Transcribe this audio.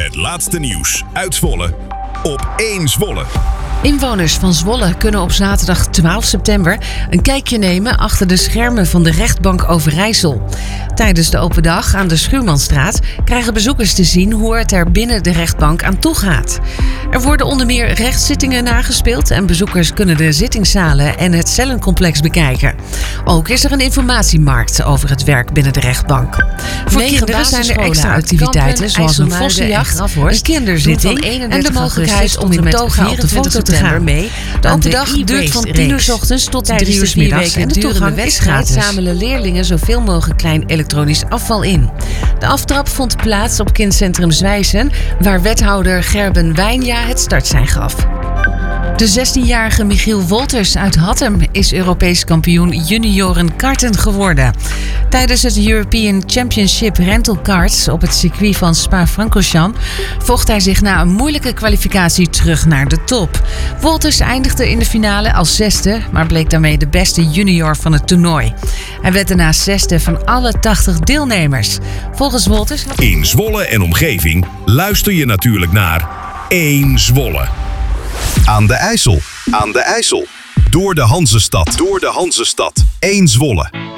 Het laatste nieuws uit Zwolle op 1 Zwolle. Inwoners van Zwolle kunnen op zaterdag 12 september een kijkje nemen achter de schermen van de rechtbank Overijssel. Tijdens de open dag aan de Schuurmanstraat krijgen bezoekers te zien hoe het er binnen de rechtbank aan toe gaat. Er worden onder meer rechtszittingen nagespeeld en bezoekers kunnen de zittingszalen en het cellencomplex bekijken. Ook is er een informatiemarkt over het werk binnen de rechtbank. Voor kinderen zijn er extra activiteiten zoals een vossenjacht, een kinderzitting en de mogelijkheid om in toga op de foto te gaan. De open dag duurt van 10 uur 's ochtends tot 3 uur 's middags en de toegang is gratis. Zamelen leerlingen zoveel mogelijk klein elektronisch afval in. De aftrap vond plaats op kindcentrum Zwijsen, waar wethouder Gerben Wijnja het startsein gaf. De 16-jarige Michiel Wolters uit Hattem is Europees kampioen junioren karten geworden. Tijdens het European Championship Rental Karts op het circuit van Spa-Francorchamps vocht hij zich na een moeilijke kwalificatie terug naar de top. Wolters eindigde in de finale als 6e, maar bleek daarmee de beste junior van het toernooi. Hij werd daarna 6e van alle 80 deelnemers. Volgens Wolters... In Zwolle en omgeving luister je natuurlijk naar 1 Zwolle. Aan de IJssel. Door de Hanzestad. 1 Zwolle.